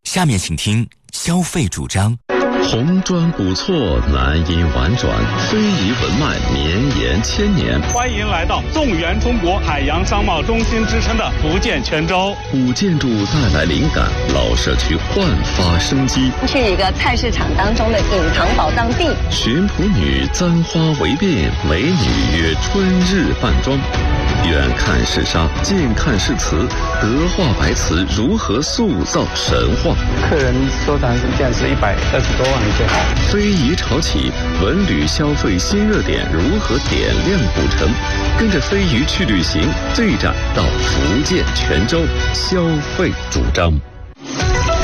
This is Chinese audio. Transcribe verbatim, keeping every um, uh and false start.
下面请听消费主张。 红砖古错，南音婉转，非遗文脉绵延千年。 欢迎来到纵圆中国海洋商贸中心之称的福建泉州。 古建筑带来灵感，老社区焕发生机。 去一个菜市场当中的隐藏宝藏地。 巡仆女簪花围辫，美女约春日扮妆。远看是沙，近看是瓷，德化白瓷如何塑造神话？ 客人收藏价值一百二十多万一件。 非遗潮起，文旅消费新热点如何点亮古城？跟着飞鱼去旅行，这一站到福建泉州，消费主张。